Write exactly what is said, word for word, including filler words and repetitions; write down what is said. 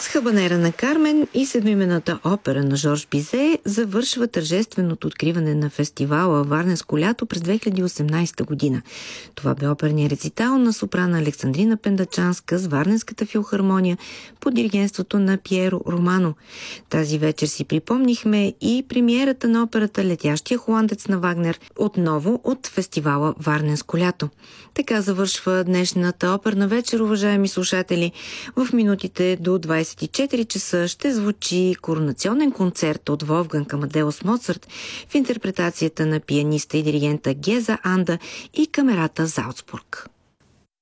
С Хабанера на Кармен и седмименната опера на Жорж Бизе завършва тържественото откриване на фестивала Варненско лято през две хиляди и осемнадесета година. Това бе оперният рецитал на сопрана Александрина Пендачанска с Варненската филхармония под диригентството на Пиеро Романо. Тази вечер си припомнихме и премиерата на операта Летящия холандец на Вагнер, отново от фестивала Варненско лято. Така завършва днешната оперна вечер, уважаеми слушатели. В минутите до двадесет и четири часа ще звучи коронационен концерт от Волфганг Амадеус Моцарт в интерпретацията на пианиста и диригента Геза Анда и камерата Залцбург.